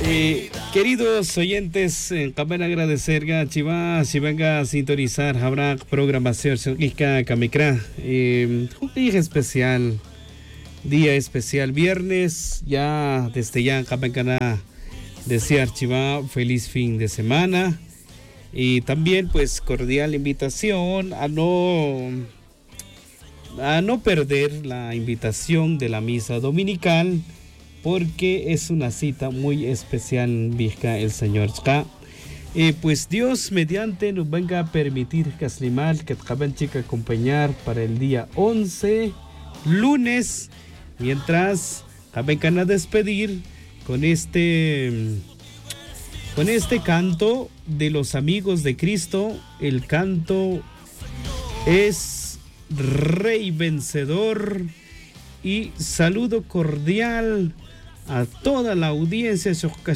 Queridos oyentes, caben agradecer a Chiva, si venga a sintonizar, habrá programación Kamikra, un día especial, viernes, ya desde ya caben desear Chiva feliz fin de semana y también pues cordial invitación a no perder la invitación de la misa dominical, porque es una cita muy especial, Vizca el Señor. Pues Dios mediante nos venga a permitir que acaben chica acompañar para el día 11, lunes, mientras acaben a despedir con este canto de los amigos de Cristo. El canto es Rey Vencedor, y saludo cordial a toda la audiencia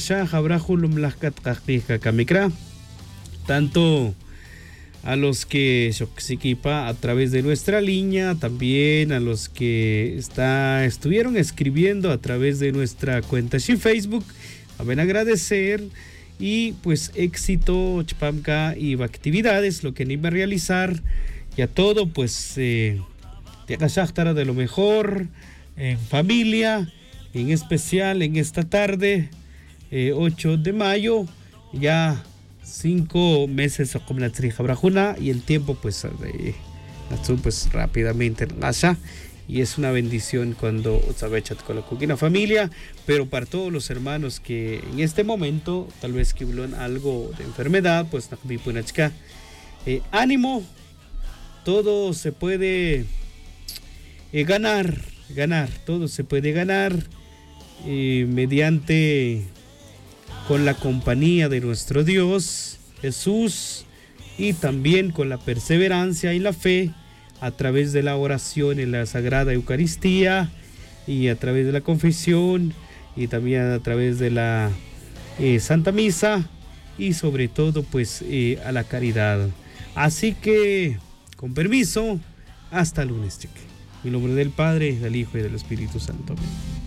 tanto a los que a través de nuestra línea, también a los que estuvieron escribiendo a través de nuestra cuenta en Facebook. A ver, agradecer y pues éxito chpamka y actividades lo que iba a realizar, y a todo pues de lo mejor en familia, en especial en esta tarde 8 de mayo, ya 5 meses y el tiempo pues rápidamente pasa, y es una bendición cuando con la coquina familia. Pero para todos los hermanos que en este momento tal vez que hubo algo de enfermedad, pues ánimo, todo se puede ganar, todo se puede ganar mediante con la compañía de nuestro Dios Jesús, y también con la perseverancia y la fe a través de la oración en la Sagrada Eucaristía, y a través de la confesión, y también a través de la Santa Misa, y sobre todo pues a la caridad. Así que con permiso, hasta lunes, chique. En nombre del Padre, del Hijo y del Espíritu Santo. Amén.